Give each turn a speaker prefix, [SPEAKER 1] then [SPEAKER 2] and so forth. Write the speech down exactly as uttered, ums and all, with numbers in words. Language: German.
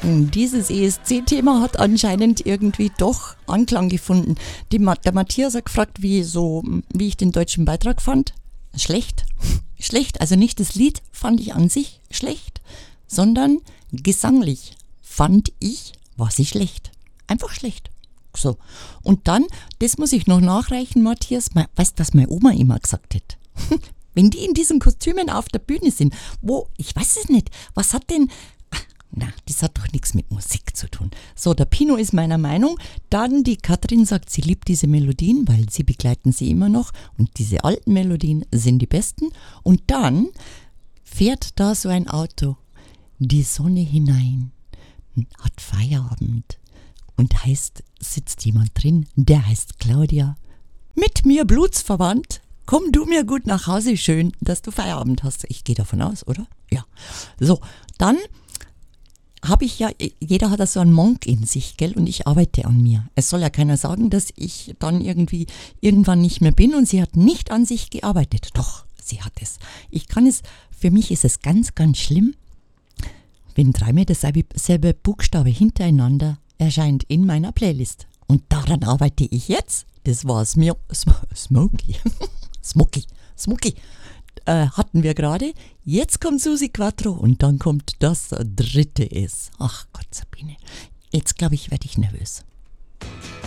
[SPEAKER 1] Dieses E S C-Thema hat anscheinend irgendwie doch Anklang gefunden. Die, der Matthias hat gefragt, wie, so, wie ich den deutschen Beitrag fand. Schlecht. Schlecht. Also nicht das Lied fand ich an sich schlecht, sondern gesanglich fand ich, war sie schlecht. Einfach schlecht. So. Und dann, das muss ich noch nachreichen, Matthias, weißt du, was meine Oma immer gesagt hat? Wenn die in diesen Kostümen auf der Bühne sind, wo, ich weiß es nicht, was hat denn... Na, das hat doch nichts mit Musik zu tun. So, der Pino ist meiner Meinung. Dann die Katrin sagt, sie liebt diese Melodien, weil sie begleiten sie immer noch. Und diese alten Melodien sind die besten. Und dann fährt da so ein Auto die Sonne hinein, hat Feierabend. Und heißt, sitzt jemand drin, der heißt Claudia. Mit mir blutsverwandt. Komm du mir gut nach Hause, schön, dass du Feierabend hast. Ich gehe davon aus, oder? Ja. So, dann... habe ich ja, jeder hat da so einen Monk in sich, gell, und ich arbeite an mir. Es soll ja keiner sagen, dass ich dann irgendwie irgendwann nicht mehr bin, und sie hat nicht an sich gearbeitet. Doch, sie hat es. Ich kann es, für mich ist es ganz, ganz schlimm, wenn dreimal derselbe Buchstabe hintereinander erscheint in meiner Playlist. Und daran arbeite ich jetzt. Das war Smokey. Smokey. Smokey. Äh, hatten wir gerade. Jetzt kommt Susi Quattro und dann kommt das dritte S. Ach Gott, Sabine. Jetzt glaube ich, werde ich nervös.